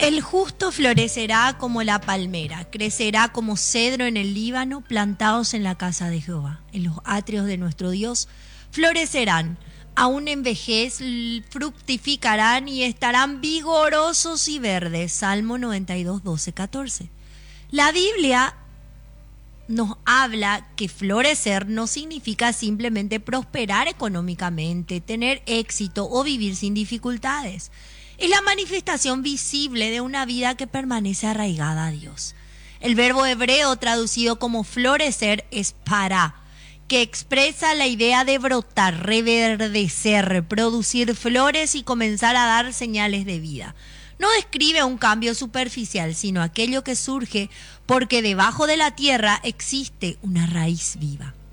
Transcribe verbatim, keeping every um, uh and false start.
El justo florecerá como la palmera, crecerá como cedro en el Líbano, plantados en la casa de Jehová. En los atrios de nuestro Dios florecerán, aún en vejez fructificarán y estarán vigorosos y verdes. Salmo noventa y dos, doce, catorce. La Biblia nos habla que florecer no significa simplemente prosperar económicamente, tener éxito o vivir sin dificultades. Es la manifestación visible de una vida que permanece arraigada a Dios. El verbo hebreo traducido como florecer es para, que expresa la idea de brotar, reverdecer, producir flores y comenzar a dar señales de vida. No describe un cambio superficial, sino aquello que surge porque debajo de la tierra existe una raíz viva.